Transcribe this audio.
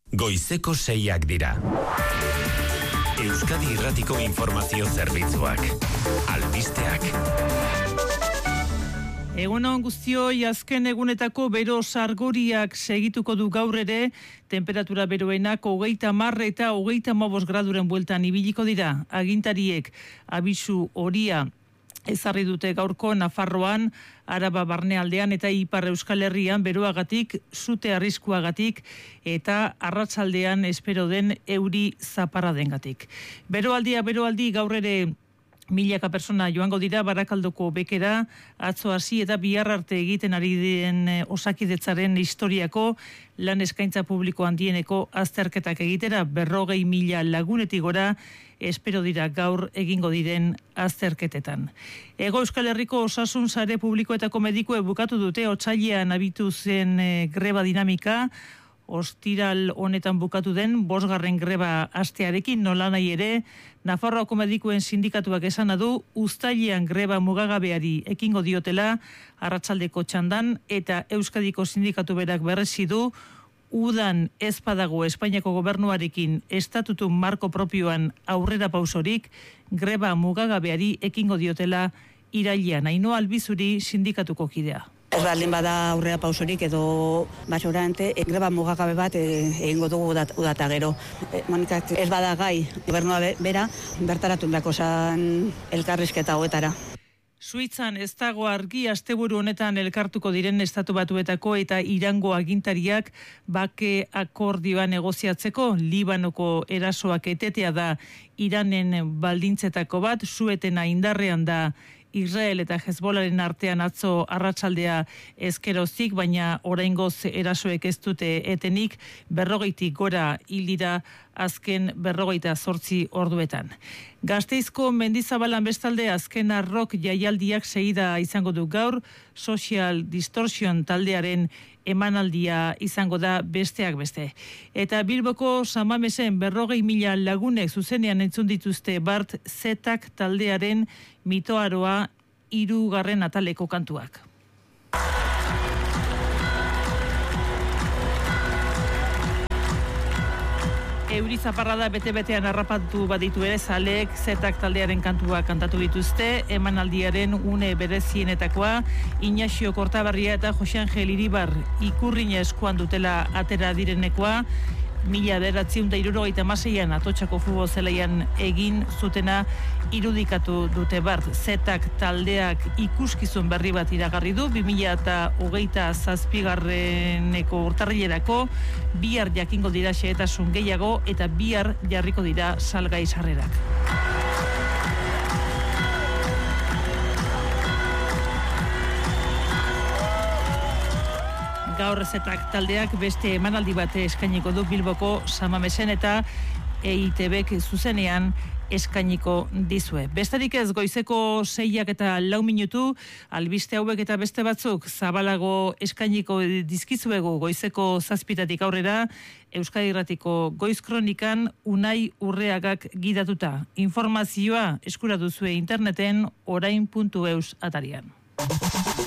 Goizeko 6ak dira. Euskadi Irratiko Informazio Zerbitzuak. Albisteak. Egunon guztioi, azken egunetako bero sargoriak segituko du gaur ere, temperatura beroenak 30 eta 35 graduren bueltan ibiliko dira. Agintariek abisu horia ezarri dute gaurko Nafarroan, Araba barnealdean eta Ipar Euskal Herrian beroagatik, sute arriskuagatik eta arratsaldean espero den euri zaparradengatik. Beroaldi gaur ere milaka persona joango dira Barakaldoko bekera, atzo hasi eta bihar arte egiten ari den Osakidetzaren historiako lan eskaintza publiko handieneko azterketak egitera 40.000 lagunetik gora espero dira gaur egingo diren azterketetan. Hego Euskal Herriko osasun sare publikoetako medikue bukatu dute otsailean abitu zen greba dinamika, ostiral honetan bukatu den 5. greba astearekin nolanahi ere, Nafarroako medikuen sindikatuak esana du uztailean greba mugagabeari ekingo diotela arratsaldeko txandan eta Euskadiko sindikatu berak berresi du udan ez badago Espainiako gobernuarekin estatutu marko propioan aurrera pausorik greba mugagabeari ekingo diotela irailean. Ainhoa Albizuri sindikatuko kidea. Ez baldin bada aurrera pausorik edo basorante greba mugagabe bat egingo dugu udata gero. Monikak ez bada gai gobernua bera bertaratu dako zan elkarrizketa hoetara. Suitzan ez dago argi asteburu honetan elkartuko diren Estatu Batuetako eta Irango agintariak bake akordioa negoziatzeko. Libanoko erasoak etetea da Iranen baldintzetako bat, suetena indarrean da Israel eta Hezbollaren artean atzo arratsaldea ezkerozik, baina oraingoz erasoek ez dute etenik, 40 gora hildira azken 48 orduetan. Gasteizko Mendizabalan bestalde azken rock jaialdiak segida izango du gaur, Social Distortion taldearen emanaldia izango da besteak beste. Eta Bilboko Samamesen 40.000 lagunek zuzenean entzun dituzte Bart Zetak taldearen mitoaroa 3. ataleko kantuak. Euri zaparrada bete-betean harrapatu baditu ere zaleek Zetak taldearen kantua kantatu dituzte, emanaldiaren une berezienetakoa, Ignacio Kortaberria eta Jose Angel Iribar ikurrina eskuan dutela atera direnekoa, 1976an Atotxako futbol zelaian egin zutena irudikatu dute Bart. Zetak taldeak ikuskizun berri bat iragarri du 2027 urtarrilerako, bihar jakingo dira xehetasun gehiago eta bihar jarriko dira salgai sarrerak. Gaur Zetak taldeak beste emanaldi bat eskainiko du Bilboko Samamesen eta EITBek zuzenean eskainiko dizue. Besterik ez goizeko 6ak eta 4 minutu, albiste hauek eta beste batzuk zabalago eskainiko dizkizuegu goizeko 7 aurrera, Euskadi Irratiko Goiz Kronikan Unai Urreagak gidatuta. Informazioa eskura duzue interneten orain.eus atarian.